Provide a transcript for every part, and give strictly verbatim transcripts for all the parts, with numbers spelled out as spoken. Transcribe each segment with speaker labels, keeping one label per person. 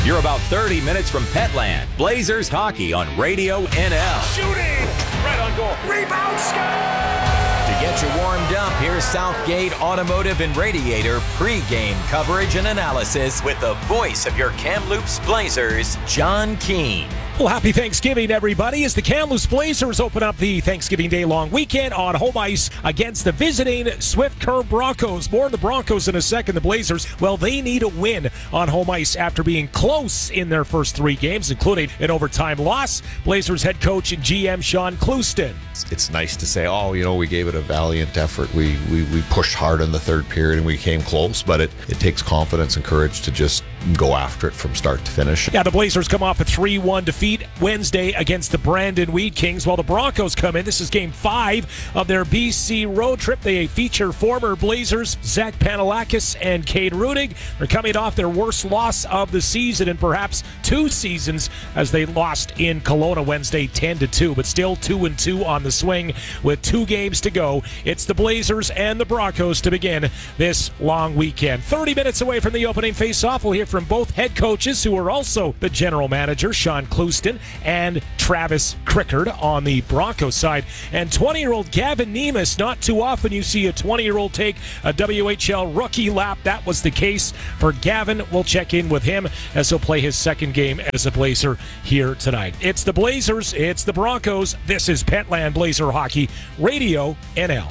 Speaker 1: You're about thirty minutes from Petland. Blazers hockey on Radio N L.
Speaker 2: Shooting! Right on goal. Rebound, score!
Speaker 1: To get you warmed up, here's Southgate Automotive and Radiator pre-game coverage and analysis with the voice of your Kamloops Blazers, John Keane.
Speaker 3: Well, happy Thanksgiving, everybody, as the Kamloops Blazers open up the Thanksgiving Day long weekend on home ice against the visiting Swift Current Broncos. More on the Broncos in a second. The Blazers, well, they need a win on home ice after being close in their first three games, including an overtime loss. Blazers head coach and G M Sean Clouston.
Speaker 4: It's, it's nice to say, oh, you know, we gave it a valiant effort. We, we, we pushed hard in the third period and we came close, but it, it takes confidence and courage to just go after it from start to finish.
Speaker 3: Yeah, the Blazers come off a three one defeat Wednesday against the Brandon Wheat Kings, while the Broncos come in. This is game five of their B C road trip. They feature former Blazers Zach Panelakis and Cade Rudig. They're coming off their worst loss of the season in perhaps two seasons, as they lost in Kelowna Wednesday ten to two, but still two and two on the swing with two games to go. It's the Blazers and the Broncos to begin this long weekend. thirty minutes away from the opening face-off, we'll hear from both head coaches, who are also the general manager, Sean Clouston and Travis Crickard on the Broncos side. And twenty-year-old Gavin Nemus, not too often you see a twenty-year-old take a W H L rookie lap. That was the case for Gavin. We'll check in with him as he'll play his second game as a Blazer here tonight. It's the Blazers, it's the Broncos. This is Petland Blazer Hockey, Radio N L.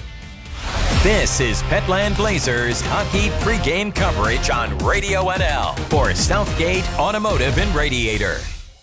Speaker 1: This is Petland Blazers hockey pregame coverage on Radio N L for Southgate Automotive and Radiator.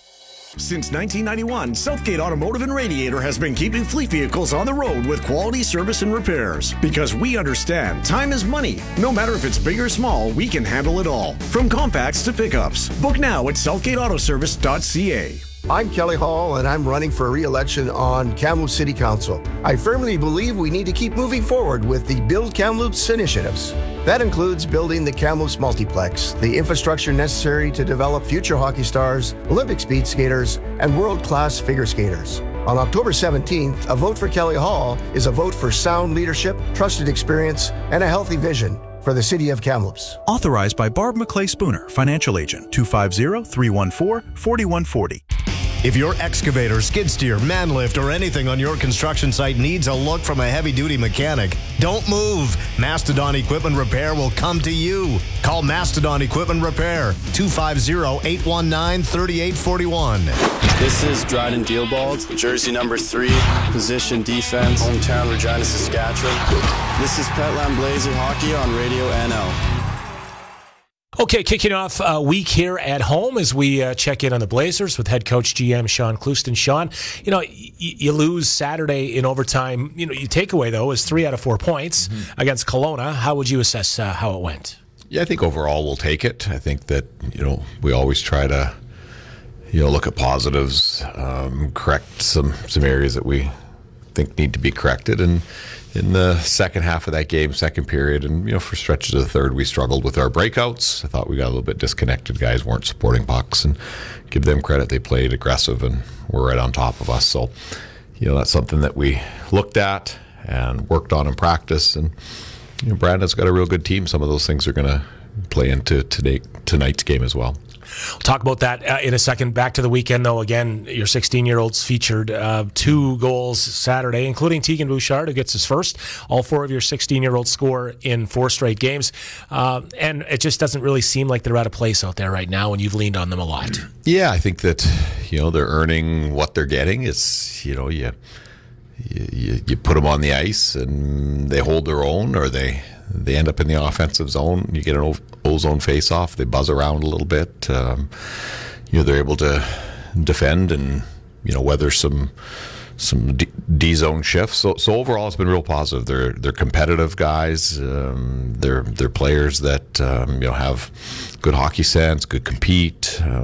Speaker 2: Since nineteen ninety-one, Southgate Automotive and Radiator has been keeping fleet vehicles on the road with quality service and repairs. Because we understand time is money. No matter if it's big or small, we can handle it all. From compacts to pickups. Book now at southgate auto service dot c a.
Speaker 5: I'm Kelly Hall, and I'm running for re-election on Kamloops City Council. I firmly believe we need to keep moving forward with the Build Kamloops initiatives. That includes building the Kamloops Multiplex, the infrastructure necessary to develop future hockey stars, Olympic speed skaters, and world-class figure skaters. On October seventeenth, a vote for Kelly Hall is a vote for sound leadership, trusted experience, and a healthy vision for the city of Kamloops.
Speaker 6: Authorized by Barb McClay Spooner, Financial Agent, two five zero, three one four, four one four zero.
Speaker 7: If your excavator, skid steer, man lift, or anything on your construction site needs a look from a heavy-duty mechanic, don't move. Mastodon Equipment Repair will come to you. Call Mastodon Equipment Repair, two five zero, eight one nine, three eight four one.
Speaker 8: This is Dryden Dealbald, jersey number three, position defense, hometown Regina, Saskatchewan. This is Petland Blazer Hockey on Radio N L.
Speaker 3: Okay, kicking off a week here at home as we uh, check in on the Blazers with head coach G M Sean Clouston. Sean, you know, y- you lose Saturday in overtime. You know, your takeaway, though, is three out of four points mm-hmm. against Kelowna. How would you assess uh, how it went?
Speaker 4: Yeah, I think overall we'll take it. I think that, you know, we always try to, you know, look at positives, um, correct some, some areas that we think need to be corrected. And in the second half of that game, second period, and, you know, for stretches of the third, we struggled with our breakouts. I thought we got a little bit disconnected. Guys weren't supporting pucks, and give them credit. They played aggressive and were right on top of us. So, you know, that's something that we looked at and worked on in practice. And, you know, Brandon's got a real good team. Some of those things are going to play into today, tonight's game as well.
Speaker 3: We'll talk about that uh, in a second. Back to the weekend, though. Again, your sixteen-year-olds featured uh, two goals Saturday, including Tegan Bouchard, who gets his first. All four of your sixteen-year-olds score in four straight games. Uh, and it just doesn't really seem like they're out of place out there right now, and you've leaned on them a lot.
Speaker 4: Yeah, I think that, you know, they're earning what they're getting. It's, you know, you, you, you put them on the ice, and they hold their own, or they... They end up in the offensive zone. You get an O-zone face-off. They buzz around a little bit. Um, you know, they're able to defend and, you know, weather some some D- D-zone shifts. So, so overall, it's been real positive. They're they're competitive guys. Um, they're they're players that um, you know have good hockey sense, good compete. Uh,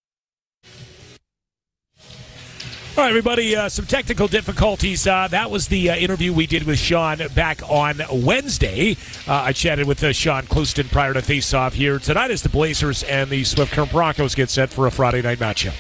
Speaker 3: All right, everybody, uh, some technical difficulties. Uh, that was the uh, interview we did with Sean back on Wednesday. Uh, I chatted with uh, Sean Clouston prior to face-off here tonight as the Blazers and the Swift Current Broncos get set for a Friday night matchup.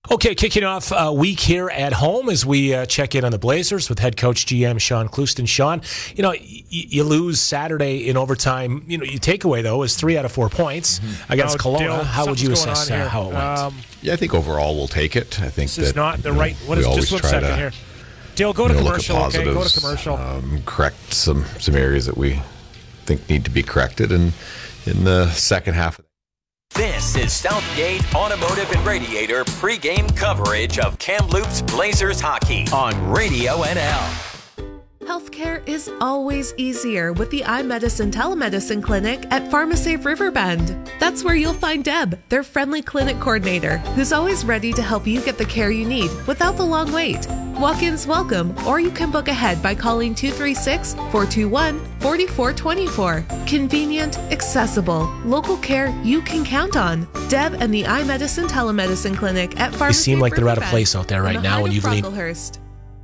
Speaker 3: Okay, kicking off a week here at home as we uh, check in on the Blazers with head coach G M Sean Clouston. Sean, you know, y- you lose Saturday in overtime. You know, your takeaway, though, is three out of four points mm-hmm. against
Speaker 9: oh,
Speaker 3: Kelowna.
Speaker 9: Dale,
Speaker 3: how would you assess uh, how it went?
Speaker 9: Um,
Speaker 4: yeah, I think overall we'll take it. I think
Speaker 9: this
Speaker 4: that
Speaker 9: is not the right. What is just one second to, here? Dale, go to
Speaker 4: know,
Speaker 9: commercial. Okay, go to commercial.
Speaker 4: Um, correct some some areas that we think need to be corrected, and in the second half.
Speaker 1: This is Southgate Automotive and Radiator pregame coverage of Kamloops Blazers hockey on Radio N L.
Speaker 10: Healthcare is always easier with the iMedicine Telemedicine Clinic at PharmaSafe Riverbend. That's where you'll find Deb, their friendly clinic coordinator, who's always ready to help you get the care you need without the long wait. Walk-ins welcome, or you can book ahead by calling two three six, four two one, four four two four. Convenient, accessible, local care you can count on. Deb and the iMedicine Telemedicine Clinic at PharmaSafe
Speaker 3: You seem like they're out of
Speaker 10: Riverbend
Speaker 3: place out there right
Speaker 10: on the
Speaker 3: now
Speaker 10: height
Speaker 3: when
Speaker 10: of
Speaker 3: you've leaned.
Speaker 10: Brocklehurst.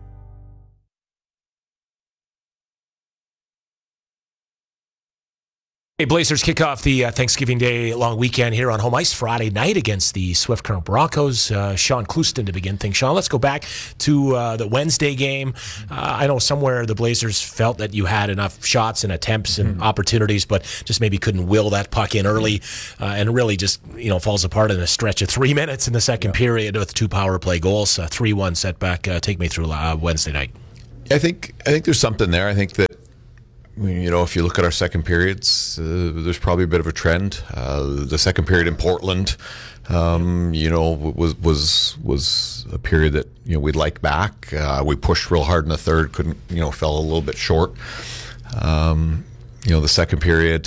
Speaker 3: Hey, Blazers kick off the uh, Thanksgiving Day long weekend here on home ice Friday night against the Swift Current Broncos. Uh, Sean Clouston to begin things. Sean, let's go back to uh, the Wednesday game. Uh, I know somewhere the Blazers felt that you had enough shots and attempts and mm-hmm. opportunities, but just maybe couldn't will that puck in early, uh, and really just you know falls apart in a stretch of three minutes in the second yeah. period with two power play goals, uh, three one setback. Uh, take me through uh, Wednesday night.
Speaker 4: I think I think there's something there. I think that. You know, if you look at our second periods, uh, there's probably a bit of a trend. Uh, the second period in Portland, um, you know, was was was a period that you know we'd like back. Uh, we pushed real hard in the third, couldn't, you know, fell a little bit short. Um, you know, the second period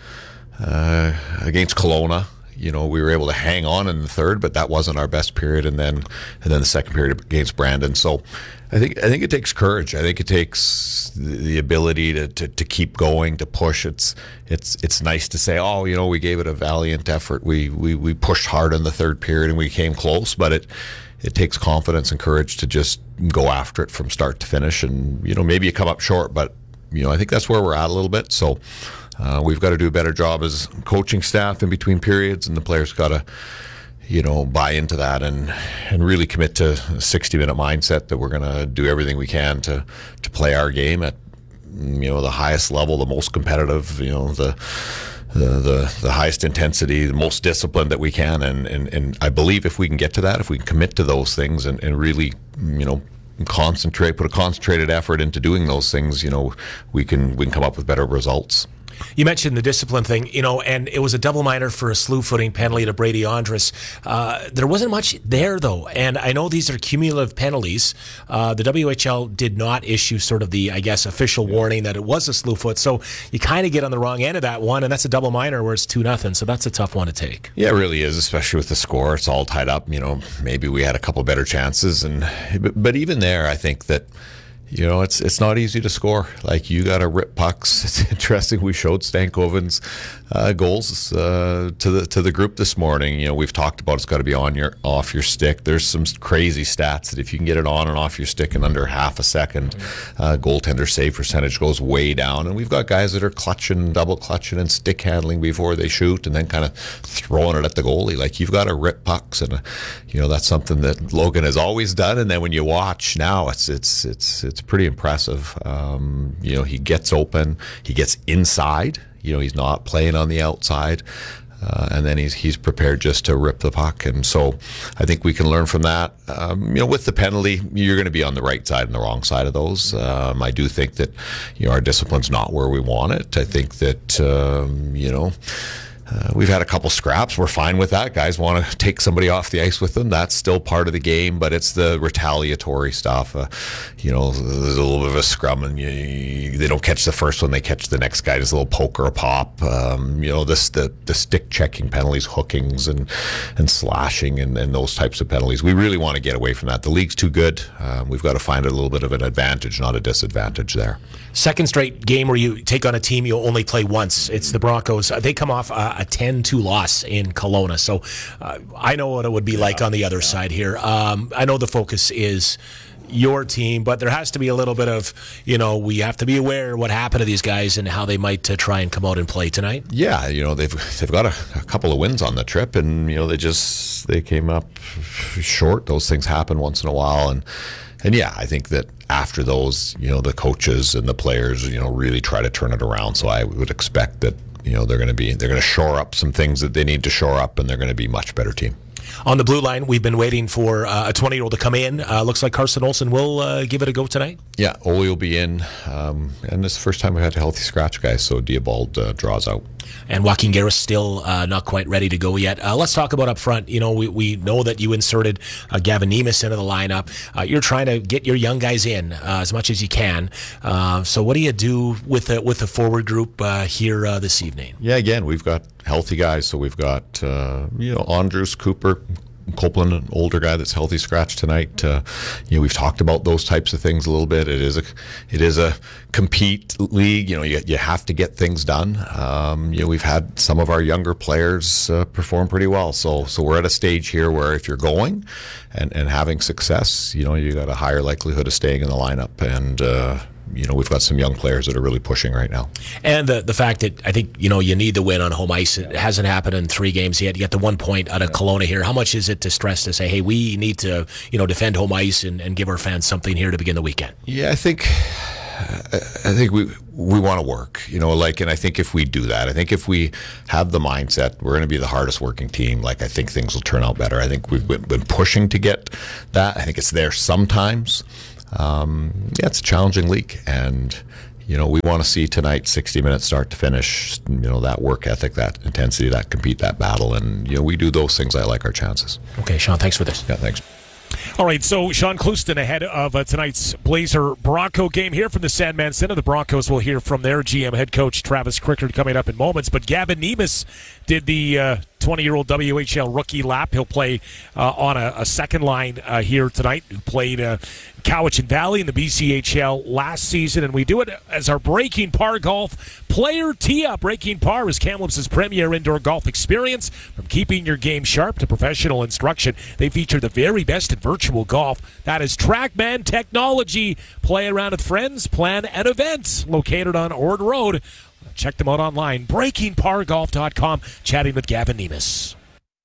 Speaker 4: uh, against Kelowna, you know, we were able to hang on in the third, but that wasn't our best period. And then and then the second period against Brandon. So. I think I think it takes courage. I think it takes the ability to, to, to keep going, to push. It's it's it's nice to say, oh, you know, we gave it a valiant effort. We we, we pushed hard in the third period and we came close. But it it takes confidence and courage to just go after it from start to finish. And you know, maybe you come up short, but you know, I think that's where we're at a little bit. So uh, we've got to do a better job as coaching staff in between periods, and the players got to. You know, buy into that and and really commit to a sixty-minute mindset that we're going to do everything we can to to play our game at you know the highest level, the most competitive, you know the the the, the highest intensity, the most disciplined that we can, and, and and I believe if we can get to that, if we can commit to those things and, and really you know concentrate, put a concentrated effort into doing those things, you know, we can we can come up with better results.
Speaker 3: You mentioned the discipline thing, you know, and it was a double minor for a slew footing penalty to Brady Andrus. Uh, there wasn't much there, though, and I know these are cumulative penalties. Uh, the W H L did not issue sort of the, I guess, official warning that it was a slew foot, so you kind of get on the wrong end of that one, and that's a double minor where it's two nothing, so that's a tough one to take.
Speaker 4: Yeah, it really is, especially with the score. It's all tied up. You know, maybe we had a couple better chances, and but, but even there, I think that. You know, it's it's not easy to score. Like, you got to rip pucks. It's interesting. We showed Stankoven's uh, goals uh, to the to the group this morning. You know, we've talked about it's got to be on your off your stick. There's some crazy stats that if you can get it on and off your stick in under half a second, uh, goaltender save percentage goes way down. And we've got guys that are clutching, double clutching, and stick handling before they shoot, and then kind of throwing it at the goalie. Like, you've got to rip pucks, and uh, you know that's something that Logan has always done. And then when you watch now, it's it's it's it's It's pretty impressive. Um, you know, he gets open, he gets inside. You know, he's not playing on the outside, uh, and then he's he's prepared just to rip the puck. And so, I think we can learn from that. Um, you know, with the penalty, you're going to be on the right side and the wrong side of those. Um, I do think that you know our discipline's not where we want it. I think that um, you know. Uh, we've had a couple scraps. We're fine with that. Guys want to take somebody off the ice with them. That's still part of the game, but it's the retaliatory stuff. Uh, you know, there's a little bit of a scrum, and you, you, they don't catch the first one. They catch the next guy. Just a little poke or a pop. Um, you know, this the the stick checking penalties, hookings, and and slashing, and, and those types of penalties. We really want to get away from that. The league's too good. Um, we've got to find a little bit of an advantage, not a disadvantage there.
Speaker 3: Second straight game where you take on a team you only play once. It's the Broncos. They come off a, a ten two loss in Kelowna. So uh, I know what it would be like on the other side here. Um, I know the focus is your team, but there has to be a little bit of, you know, we have to be aware what happened to these guys and how they might uh, try and come out and play tonight.
Speaker 4: Yeah, you know, they've they've got a, a couple of wins on the trip, and you know they just they came up short. Those things happen once in a while, and and yeah, I think that after those, you know, the coaches and the players, you know, really try to turn it around. So I would expect that, you know, they're going to be they're going to shore up some things that they need to shore up, and they're going to be a much better team.
Speaker 3: On the blue line, we've been waiting for uh, a twenty-year-old to come in. Uh, looks like Carson Olsen will uh, give it a go tonight.
Speaker 4: Yeah, Ole will be in, um, and this is the first time we've had a healthy scratch guy, so Diabald uh, draws out.
Speaker 3: And Joaquin Garris still uh, not quite ready to go yet. Uh, let's talk about up front. You know, we, we know that you inserted uh, Gavin Nemes into the lineup. Uh, you're trying to get your young guys in uh, as much as you can. Uh, so what do you do with the, with the forward group uh, here uh, this evening?
Speaker 4: Yeah, again, we've got healthy guys. So we've got, uh, you know, Andrews, Cooper, Copeland, an older guy that's healthy scratch tonight. Uh, you know, we've talked about those types of things a little bit. It is a, it is a compete league. You know, you you have to get things done. Um, you know, we've had some of our younger players uh, perform pretty well. So, so we're at a stage here where if you're going and and having success, you know, you got a higher likelihood of staying in the lineup. And uh, you know, we've got some young players that are really pushing right now.
Speaker 3: And the the fact that I think, you know, you need the win on home ice. It hasn't happened in three games yet. You get the one point out of Kelowna here. How much is it to stress to say, hey, we need to, you know, defend home ice and, and give our fans something here to begin the weekend?
Speaker 4: Yeah, I think I think we we want to work, you know, like, and I think if we do that, I think if we have the mindset, we're going to be the hardest working team, like, I think things will turn out better. I think we've been, been pushing to get that. I think it's there sometimes. Um, yeah, it's a challenging league, and you know, we want to see tonight sixty minutes start to finish, you know, that work ethic, that intensity, that compete, that battle, and you know, we do those things, I like our chances.
Speaker 3: Okay, Sean, thanks for this.
Speaker 4: Yeah, thanks.
Speaker 3: All right, so Sean Clouston ahead of uh, tonight's Blazer-Bronco game here from the Sandman Center. The Broncos will hear from their G M head coach Travis Crickard coming up in moments, but Gavin Nemes did the uh, twenty-year-old W H L rookie lap. He'll play uh, on a, a second line uh, here tonight, who played uh, Cowichan Valley in the B C H L last season, and we do it as our Breaking Par Golf Player Tee-Up. Breaking Par is Kamloops' premier indoor golf experience. From keeping your game sharp to professional instruction, they feature the very best in virtual golf. That is TrackMan technology. Play around with friends, plan an event. Located on Ord Road. Check them out online, breaking par golf dot com. Chatting with Gavin Nemes.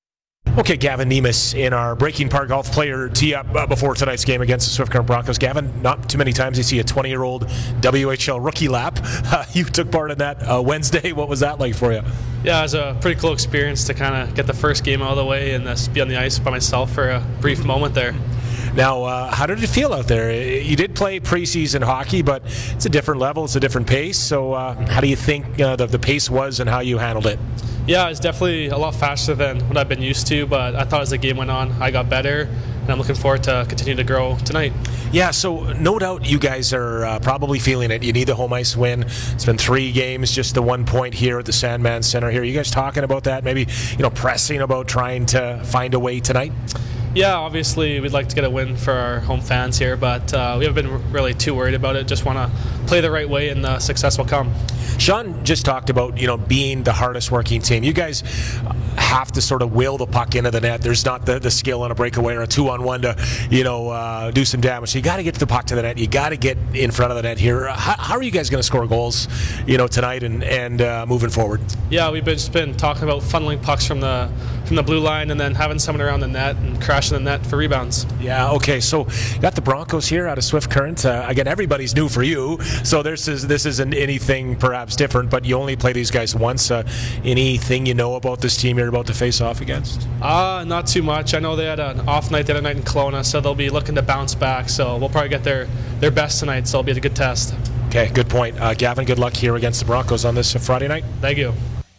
Speaker 3: Okay, Gavin Nemes in our Breaking Par Golf Player Tee-Up uh, before tonight's game against the Swift Current Broncos. Gavin, not too many times you see a twenty-year-old W H L rookie lap. Uh, you took part in that uh, Wednesday. What was that like for you?
Speaker 11: Yeah, it was a pretty cool experience to kind of get the first game out of the way and just be on the ice by myself for a brief moment there.
Speaker 3: Now, uh, how did it feel out there? You did play preseason hockey, but it's a different level, it's a different pace. So uh, how do you think uh, the, the pace was and how you handled it?
Speaker 11: Yeah, it's definitely a lot faster than what I've been used to, but I thought as the game went on, I got better, and I'm looking forward to continue to grow tonight.
Speaker 3: Yeah, so no doubt you guys are uh, probably feeling it. You need the home ice win. It's been three games, just the one point here at the Sandman Center here. You guys talking about that? Maybe, you know, pressing about trying to find a way tonight?
Speaker 11: Yeah, obviously we'd like to get a win for our home fans here, but uh, we haven't been really too worried about it. Just want to play the right way and the success will come.
Speaker 3: Sean just talked about, you know, being the hardest working team. You guys have to sort of will the puck into the net. There's not the, the skill on a breakaway or a two-on-one to, you know, uh, do some damage. So you got to get the puck to the net. You got to get in front of the net here. How, how are you guys going to score goals, you know, tonight and, and uh, moving forward?
Speaker 11: Yeah, we've been, just been talking about funneling pucks from the from the blue line and then having someone around the net and crashing the net for rebounds.
Speaker 3: Yeah, okay. So you got the Broncos here out of Swift Current. Uh, again, everybody's new for you, so this is this isn't anything perhaps different, but you only play these guys once. Uh, anything you know about this team you're about to face off against?
Speaker 11: Uh, not too much. I know they had an off night the other night in Kelowna, so they'll be looking to bounce back, so we'll probably get their, their best tonight, so it'll be a good test.
Speaker 3: Okay, good point. Uh, Gavin, good luck here against the Broncos on this Friday night.
Speaker 11: Thank you.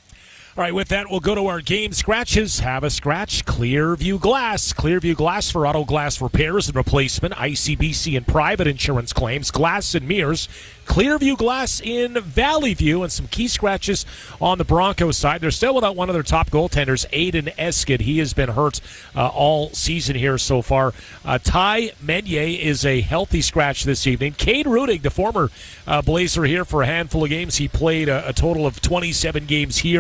Speaker 3: All right, with that, we'll go to our game scratches. Have a scratch. Clearview Glass. Clearview Glass for auto glass repairs and replacement, I C B C and private insurance claims, glass and mirrors. Clearview Glass in Valley View, and some key scratches on the Broncos side. They're still without one of their top goaltenders, Aiden Eskid. He has been hurt uh, all season here so far. Uh, Ty Menier is a healthy scratch this evening. Cade Rudig, the former uh, Blazer here for a handful of games. He played a, a total of twenty-seven games here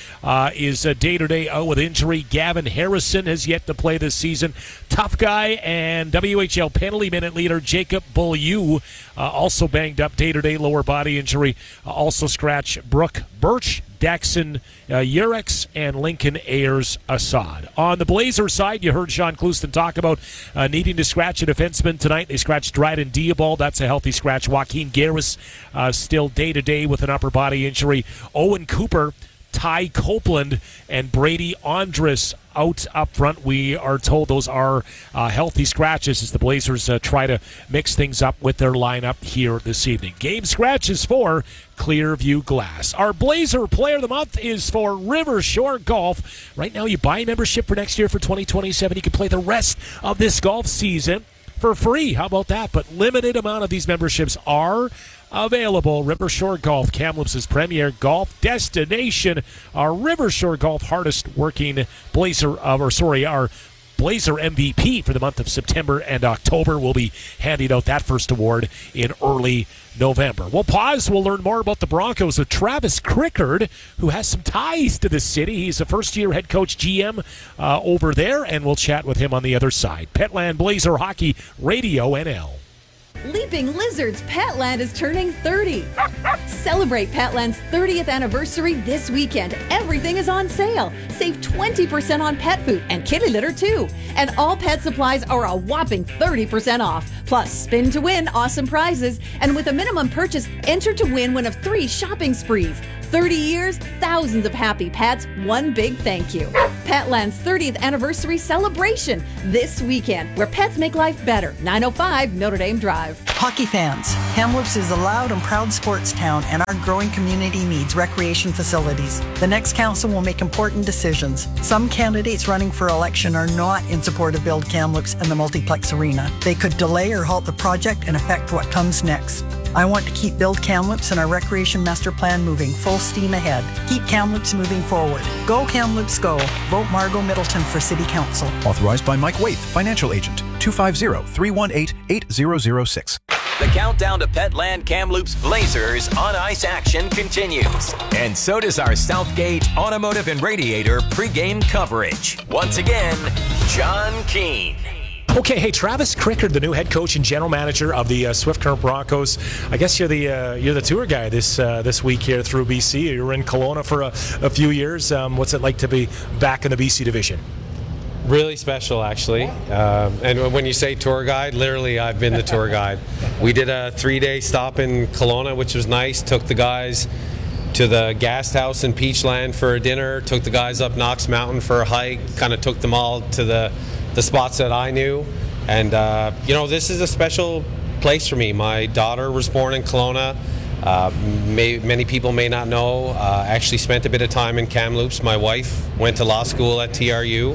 Speaker 3: uh, is uh, day-to-day out with injury. Gavin Harrison has yet to play this season. Tough guy and W H L penalty minute leader Jacob Beaulieu uh, also banged up day-to-day lower body injury. Uh, also scratch Brooke Birch, Daxon uh, Urex, and Lincoln Ayers Assad. On the Blazer side, you heard Sean Clouston talk about uh, needing to scratch a defenseman tonight. They scratched Dryden Diabald. That's a healthy scratch. Joaquin Garris uh, still day-to-day with an upper body injury. Owen Cooper, Ty Copeland, and Brady Andrus out up front. We are told those are uh, healthy scratches as the Blazers uh, try to mix things up with their lineup here this evening. Game scratches for Clearview Glass. Our Blazer Player of the Month is for River Shore Golf. Right now, you buy a membership for next year for twenty twenty-seven. You can play the rest of this golf season for free. How about that? But limited amount of these memberships are available. River Shore Golf, Kamloops' premier golf destination. Our River Shore Golf hardest working Blazer, uh, or sorry, our Blazer M V P for the month of September and October. We'll be handing out that first award in early November. We'll pause. We'll learn more about the Broncos with Travis Crickard, who has some ties to the city. He's a first-year head coach G M uh, over there, and we'll chat with him on the other side. Petland Blazer Hockey Radio N L.
Speaker 12: Leaping Lizards Petland is turning thirty. Celebrate Petland's thirtieth anniversary this weekend. Everything is on sale. Save twenty percent on pet food and kitty litter too. And all pet supplies are a whopping thirty percent off. Plus, spin to win awesome prizes. And with a minimum purchase, enter to win one of three shopping sprees. thirty years, thousands of happy pets, one big thank you. Petland's thirtieth anniversary celebration this weekend, where pets make life better. nine oh five Notre Dame Drive.
Speaker 13: Hockey fans, Kamloops is a loud and proud sports town, and our growing community needs recreation facilities. The next council will make important decisions. Some candidates running for election are not in support of Build Kamloops and the multiplex arena. They could delay or halt the project and affect what comes next. I want to keep Build Kamloops and our recreation master plan moving full steam ahead. Keep Kamloops moving forward. Go Kamloops Go. Vote Margot Middleton for City Council.
Speaker 6: Authorized by Mike Waith, financial agent. two five zero, three one eight, eight zero zero six.
Speaker 1: The countdown to Petland Kamloops Blazers on ice action continues. And so does our Southgate Automotive and Radiator pregame coverage. Once again, John Keane.
Speaker 3: Okay, hey, Travis Crickard, the new head coach and general manager of the uh, Swift Current Broncos. I guess you're the uh, you're the tour guy this uh, this week here through B C. You were in Kelowna for a, a few years. Um, what's it like to be back in the B C division?
Speaker 14: Really special, actually. Um, and when you say tour guide, literally, I've been the tour guide. We did a three-day stop in Kelowna, which was nice. Took the guys to the Guest House in Peachland for a dinner. Took the guys up Knox Mountain for a hike. Kind of took them all to the the spots that I knew. And, uh, you know, this is a special place for me. My daughter was born in Kelowna. Uh, may, many people may not know. Uh, actually spent a bit of time in Kamloops. My wife went to law school at T R U.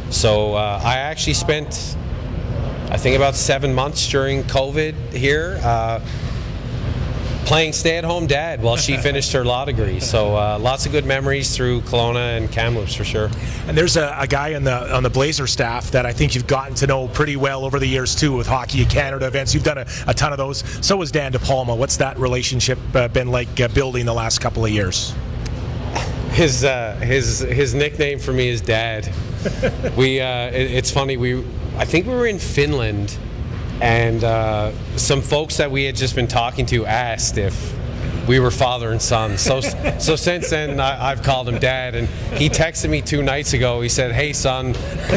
Speaker 14: So uh, I actually spent, I think, about seven months during COVID here uh, playing stay-at-home dad while she finished her law degree. So uh, lots of good memories through Kelowna and Kamloops for sure.
Speaker 3: And there's a, a guy on the on the Blazer staff that I think you've gotten to know pretty well over the years too, with Hockey Canada events. You've done a, a ton of those. So was Dan DePalma. What's that relationship uh, been like uh, building the last couple of years?
Speaker 14: His uh, his his nickname for me is Dad. we uh, it, it's funny. We I think we were in Finland. And uh, some folks that we had just been talking to asked if we were father and son. So so since then, I, I've called him Dad. And he texted me two nights ago. He said, "Hey, son."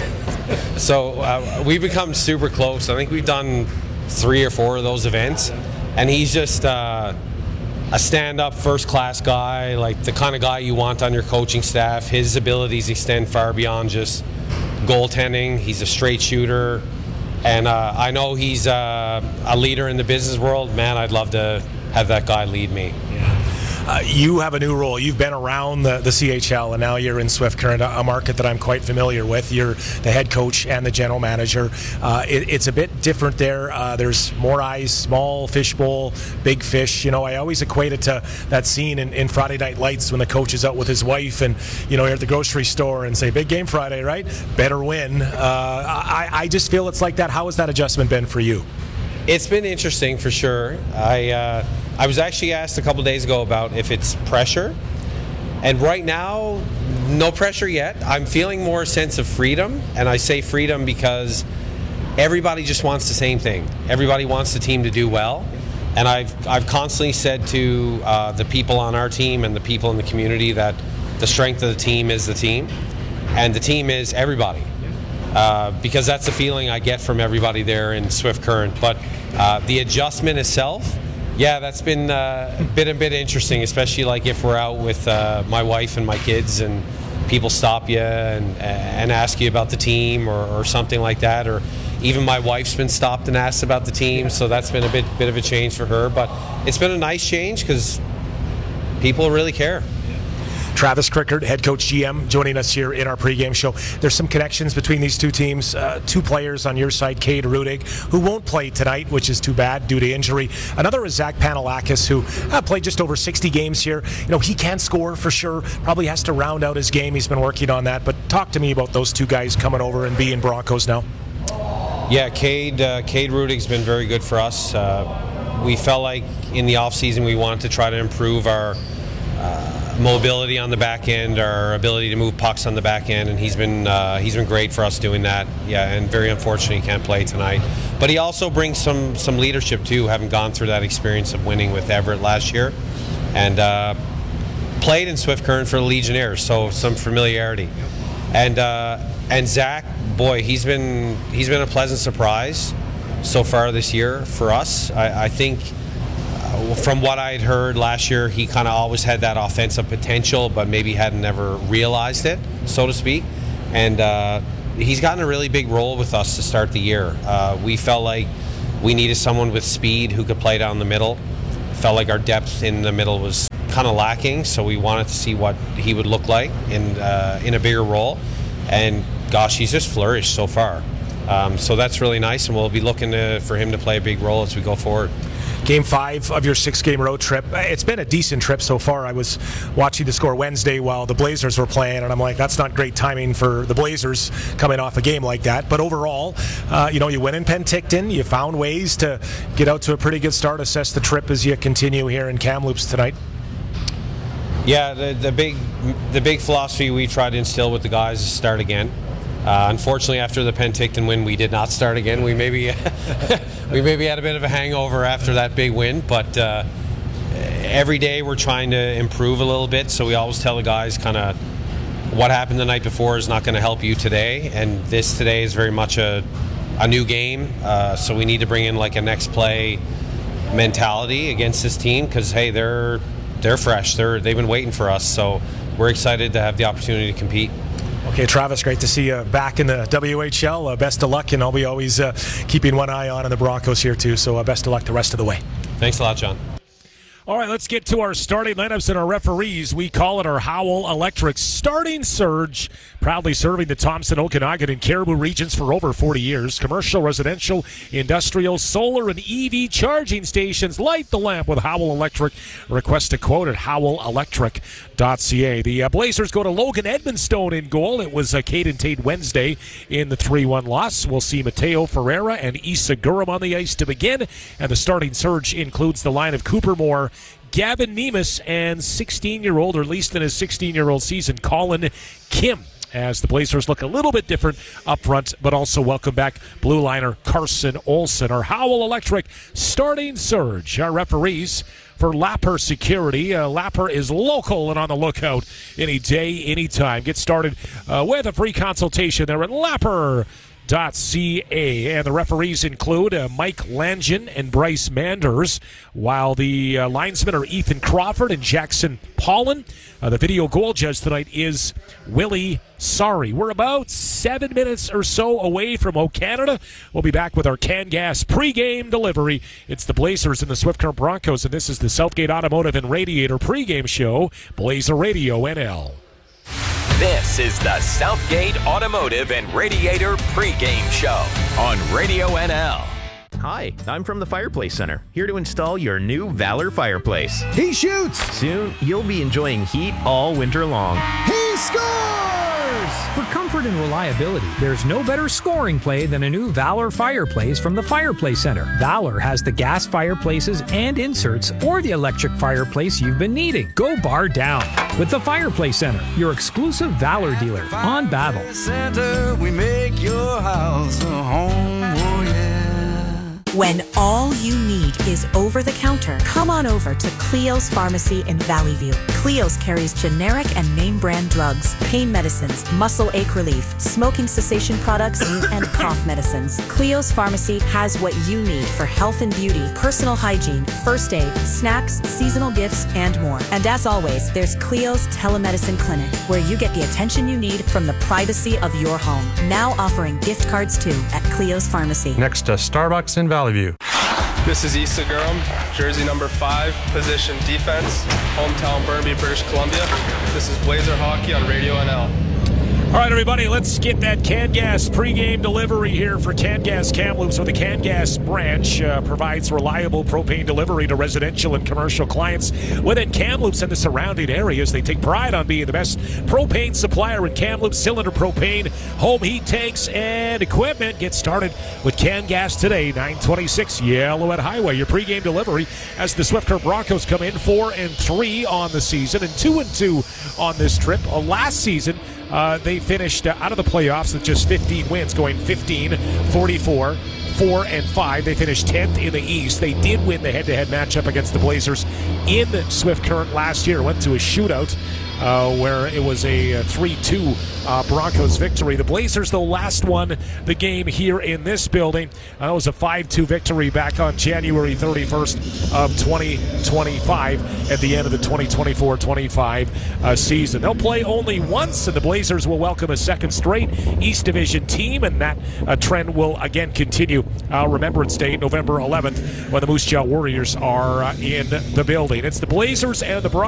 Speaker 14: So uh, we've become super close. I think we've done three or four of those events. And he's just uh, a stand-up, first-class guy, like the kind of guy you want on your coaching staff. His abilities extend far beyond just goaltending. He's a straight shooter. And uh, I know he's uh, a leader in the business world. Man, I'd love to have that guy lead me.
Speaker 3: Yeah. Uh, you have a new role. You've been around the, the C H L, and now you're in Swift Current, a market that I'm quite familiar with. You're the head coach and the general manager. Uh, it, it's a bit different there. Uh, there's more eyes, small fishbowl, big fish. You know, I always equate it to that scene in, in Friday Night Lights when the coach is out with his wife and, you know, you're at the grocery store and say, big game Friday, right? Better win. Uh, I, I just feel it's like that. How has that adjustment been for you?
Speaker 14: It's been interesting for sure. I uh, I was actually asked a couple days ago about if it's pressure, And right now, no pressure yet. I'm feeling more sense of freedom, and I say freedom because everybody just wants the same thing. Everybody wants the team to do well. And I've I've constantly said to uh, the people on our team and the people in the community that the strength of the team is the team, and the team is everybody. Uh, because that's the feeling I get from everybody there in Swift Current. But uh, the adjustment itself, yeah, that's been uh, a bit a bit interesting, especially like if we're out with uh, my wife and my kids and people stop you and and ask you about the team or, or something like that, or even my wife's been stopped and asked about the team, so that's been a bit bit of a change for her. But it's been a nice change because people really care.
Speaker 3: Travis Crickard, head coach G M, joining us here in our pregame show. There's some connections between these two teams. Uh, two players on your side, Cade Rudig, who won't play tonight, which is too bad due to injury. Another is Zach Panelakis, who uh, played just over sixty games here. You know, he can score for sure. Probably has to round out his game. He's been working on that. But talk to me about those two guys coming over and being Broncos now.
Speaker 14: Yeah, Cade, uh, Cade Rudig's been very good for us. Uh, we felt like in the offseason we wanted to try to improve our uh, mobility on the back end, our ability to move pucks on the back end, and he's been uh, he's been great for us doing that. Yeah, and very unfortunate he can't play tonight. But he also brings some some leadership too, having gone through that experience of winning with Everett last year, and uh, played in Swift Current for the Legionnaires, so some familiarity. And uh, and Zach, boy, he's been he's been a pleasant surprise so far this year for us. I, I think. From what I had heard last year, he kind of always had that offensive potential, but maybe hadn't ever realized it, so to speak. And uh, he's gotten a really big role with us to start the year. Uh, we felt like we needed someone with speed who could play down the middle. Felt like our depth in the middle was kind of lacking, so we wanted to see what he would look like in uh, in a bigger role. And gosh, he's just flourished so far. Um, so that's really nice, and we'll be looking to, for him to play a big role as we go forward.
Speaker 3: Game five of your six-game road trip. It's been a decent trip so far. I was watching the score Wednesday while the Blazers were playing, and I'm like, that's not great timing for the Blazers coming off a game like that. But overall, uh, you know, you went in Penticton. You found ways to get out to a pretty good start. Assess the trip as you continue here in Kamloops tonight.
Speaker 14: Yeah, the, the big the big philosophy we tried to instill with the guys is start again. Uh, unfortunately, after the Penticton win, we did not start again. We maybe we maybe had a bit of a hangover after that big win, but uh, every day we're trying to improve a little bit. So we always tell the guys kind of what happened the night before is not going to help you today, and this today is very much a a new game. Uh, so we need to bring in like a next play mentality against this team because hey, they're they're fresh. They're they've been waiting for us. So we're excited to have the opportunity to compete.
Speaker 3: Okay, Travis, great to see you back in the W H L. Uh, best of luck, and I'll be always uh, keeping one eye on the Broncos here too, so uh, best of luck the rest of the way.
Speaker 14: Thanks a lot, John.
Speaker 3: All right, let's get to our starting lineups and our referees. We call it our Howell Electric Starting Surge, proudly serving the Thompson, Okanagan, and Caribou regions for over forty years. Commercial, residential, industrial, solar, and E V charging stations. Light the lamp with Howell Electric. Request a quote at howell electric dot c a. The uh, Blazers go to Logan Edmonstone in goal. It was uh, Caden Tate Wednesday in the three one loss. We'll see Mateo Ferreira and Issa Gurum on the ice to begin. And the starting surge includes the line of Cooper Moore, Gavin Nemus, and sixteen-year-old, or at least in his sixteen-year-old season, Colin Kim, as the Blazers look a little bit different up front, but also welcome back blue liner Carson Olsen. Our Howell Electric starting surge. Our referees for Lapper Security. Uh, Lapper is local and on the lookout any day, any time. Get started uh, with a free consultation there at Lapper dot c a. And the referees include uh, Mike Langin and Bryce Manders, while the uh, linesmen are Ethan Crawford and Jackson Paulin. Uh, the video goal judge tonight is Willie Sorry. We're about seven minutes or so away from O Canada. We'll be back with our CanGas pregame delivery. It's the Blazers and the Swift Current Broncos, and this is the Southgate Automotive and Radiator pregame show, Blazer Radio N L.
Speaker 1: This is the Southgate Automotive and Radiator pregame show on Radio N L.
Speaker 15: Hi, I'm from the Fireplace Center, here to install your new Valor fireplace.
Speaker 16: He shoots!
Speaker 15: Soon, you'll be enjoying heat all winter long.
Speaker 16: He scores!
Speaker 15: For comfort
Speaker 16: comfort and reliability, there's no better scoring play than a new Valor fireplace from the Fireplace Center. Valor has the gas fireplaces and inserts or the electric fireplace you've been needing. Go bar down with the Fireplace Center, your exclusive Valor dealer on Battle.
Speaker 17: Center, we make your house a home, oh yeah.
Speaker 18: When all you need is over-the-counter, come on over to Cleo's Pharmacy in Valley View. Cleo's carries generic and name-brand drugs, pain medicines, muscle ache relief, smoking cessation products, and cough medicines. Cleo's Pharmacy has what you need for health and beauty, personal hygiene, first aid, snacks, seasonal gifts, and more. And as always, there's Cleo's Telemedicine Clinic, where you get the attention you need from the privacy of your home. Now offering gift cards too at Cleo's Pharmacy.
Speaker 19: Next to Starbucks in Valley View.
Speaker 20: This is Issa Gurham, jersey number five, position defense, hometown Burnaby, British Columbia. This is Blazer Hockey on Radio N L.
Speaker 3: All right, everybody, let's get that CanGas pregame delivery here for CanGas Kamloops, where the CanGas branch uh, provides reliable propane delivery to residential and commercial clients within Kamloops and the surrounding areas. They take pride on being the best propane supplier in Kamloops. Cylinder propane, home heat tanks, and equipment. Get started with CanGas today, nine twenty-six Yellowhead Highway. Your pregame delivery as the Swift Current Broncos come in four and three on the season and two and two on this trip. Uh, last season, Uh, they finished uh, out of the playoffs with just fifteen wins, going fifteen, forty-four, four, and five. They finished tenth in the East. They did win the head-to-head matchup against the Blazers in Swift Current last year. Went to a shootout uh, where it was a three two uh, Broncos victory. The Blazers, though, last won the game here in this building. Uh, it was a five two victory back on January thirty-first of twenty twenty-five at the end of the twenty twenty-four twenty-five uh, season. They'll play only once, and the Blazers will welcome a second straight East Division team, and that uh, trend will again continue. Uh, Remembrance Day, November eleventh, when the Moose Jaw Warriors are uh, in the building. It's the Blazers and the Broncos.